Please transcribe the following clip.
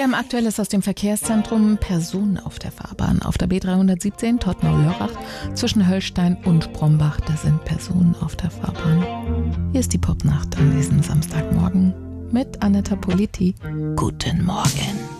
Aktuell ist aus dem Verkehrszentrum Personen auf der Fahrbahn. Auf der B317 Todtnau-Lörrach zwischen Höllstein und Brombach, da sind Personen auf der Fahrbahn. Hier ist die Popnacht an diesem Samstagmorgen mit Aneta Politi. Guten Morgen.